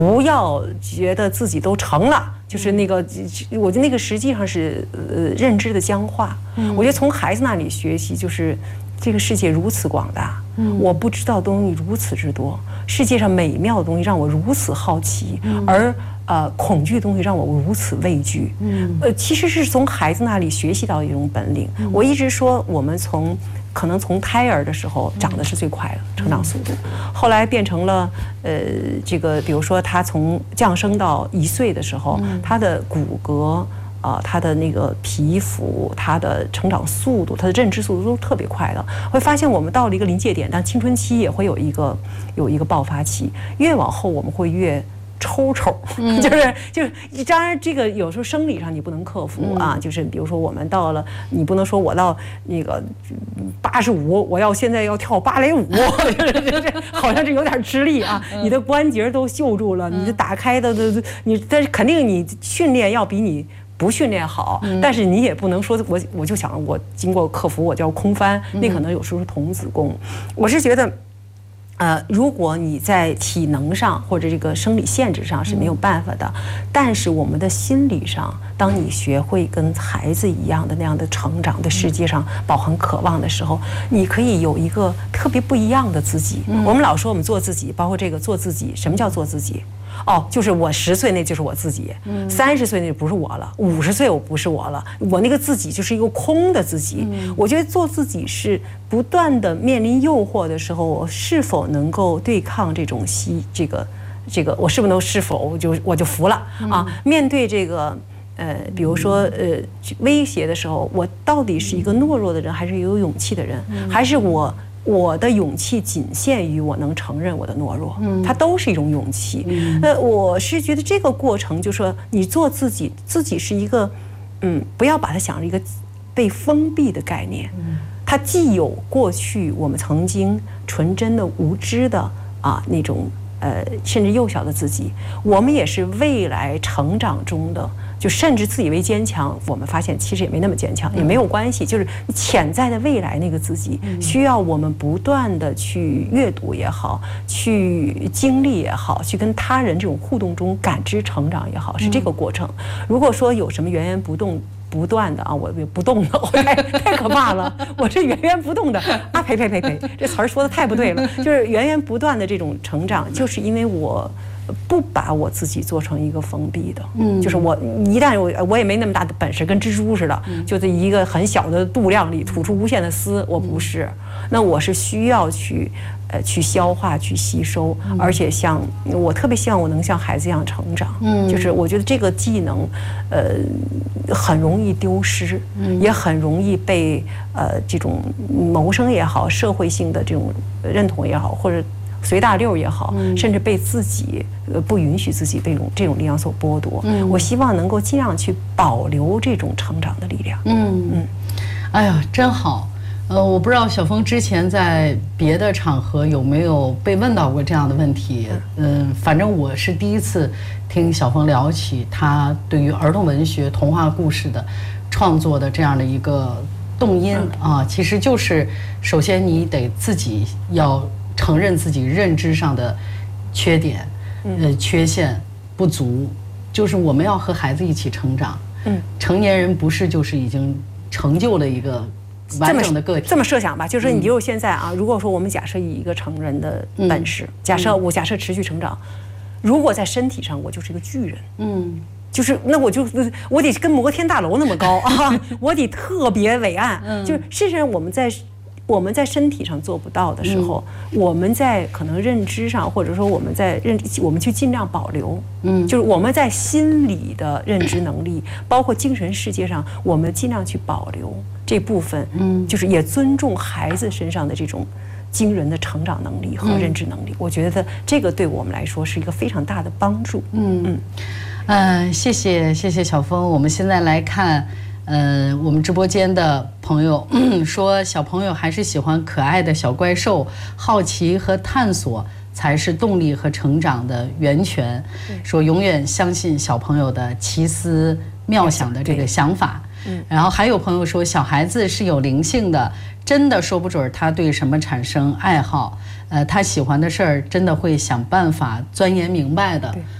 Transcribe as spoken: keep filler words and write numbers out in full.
不要觉得自己都成了，就是那个，我觉得那个实际上是呃认知的僵化。我觉得从孩子那里学习，就是这个世界如此广大，我不知道的东西如此之多，世界上美妙的东西让我如此好奇，而呃恐惧的东西让我如此畏惧。呃，其实是从孩子那里学习到一种本领。我一直说，我们从可能从胎儿的时候长得是最快的成长速度，后来变成了呃这个，比如说他从降生到一岁的时候，他的骨骼啊、呃，他的那个皮肤，他的成长速度，他的认知速度都是特别快的。会发现我们到了一个临界点，但青春期也会有一个有一个爆发期，越往后我们会越抽抽，就是就是，当然这个有时候生理上你不能克服啊，就是比如说我们到了，你不能说我到那个八十五，我要现在要跳芭蕾舞，就是好像是有点吃力啊，你的关节都锈住了，你就打开的的你，但是肯定你训练要比你不训练好，但是你也不能说我我就想我经过克服我就要空翻，那可能有时候是童子功。我是觉得。呃，如果你在体能上或者这个生理限制上是没有办法的，但是我们的心理上，当你学会跟孩子一样的那样的成长，对世界上饱含渴望的时候，你可以有一个特别不一样的自己。我们老说我们做自己，包括这个做自己，什么叫做自己？哦，就是我十岁那就是我自己，三十岁那就不是我了，五十岁我不是我了，我那个自己就是一个空的自己。我觉得做自己是不断的面临诱惑的时候，我是否能够对抗这种吸这个这个，我是不是能是否我就我就服了啊？面对这个。呃，比如说，呃，威胁的时候，我到底是一个懦弱的人，还是有勇气的人，还是我我的勇气仅限于我能承认我的懦弱，它都是一种勇气。那我是觉得这个过程，就是说你做自己，自己是一个，嗯，不要把它想成一个被封闭的概念，它既有过去我们曾经纯真的、无知的啊那种。呃，甚至幼小的自己，我们也是未来成长中的，就甚至自以为坚强，我们发现其实也没那么坚强，也没有关系。就是潜在的未来那个自己，需要我们不断的去阅读也好，去经历也好，去跟他人这种互动中感知成长也好，是这个过程。如果说有什么源源不动。不断的啊，我不动的，我太太可怕了。我是源源不动的啊，呸呸呸呸，这词儿说的太不对了。就是源源不断的这种成长，就是因为我不把我自己做成一个封闭的，嗯，就是我一旦我我也没那么大的本事，跟蜘蛛似的，就在一个很小的度量里吐出无限的丝，我不是。那我是需要去。呃，去消化、去吸收，而且像我特别希望我能像孩子一样成长，嗯，就是我觉得这个技能，呃，很容易丢失，嗯，也很容易被呃这种谋生也好、社会性的这种认同也好，或者随大溜也好，嗯，甚至被自己呃不允许自己被这种这种力量所剥夺。嗯，我希望能够尽量去保留这种成长的力量。嗯嗯， 哎呀，真好。呃，我不知道小峰之前在别的场合有没有被问到过这样的问题。嗯，反正我是第一次听小峰聊起他对于儿童文学、童话故事的创作的这样的一个动因啊，其实就是首先你得自己要承认自己认知上的缺点、呃缺陷、不足，就是我们要和孩子一起成长。嗯，成年人不是就是已经成就了一个。完整的个体。 这么设想吧，就是说，你比如现在啊，如果说我们假设以一个成人的本事，假设我假设持续成长，如果在身体上我就是一个巨人，嗯，就是那我就我得跟摩天大楼那么高啊，我得特别伟岸，就是事实上我们在。我们在身体上做不到的时候，嗯、我们在可能认知上，或者说我们在认，我们去尽量保留，嗯，就是我们在心理的认知能力，包括精神世界上，我们尽量去保留这部分，嗯，就是也尊重孩子身上的这种惊人的成长能力和认知能力。嗯、我觉得这个对我们来说是一个非常大的帮助。嗯嗯， 呃，谢谢谢谢小峰。我们现在来看。呃，我们直播间的朋友说，小朋友还是喜欢可爱的小怪兽，好奇和探索才是动力和成长的源泉。说永远相信小朋友的奇思妙想的这个想法。 嗯，然后还有朋友说，小孩子是有灵性的，真的说不准他对什么产生爱好，呃，他喜欢的事儿真的会想办法钻研明白的。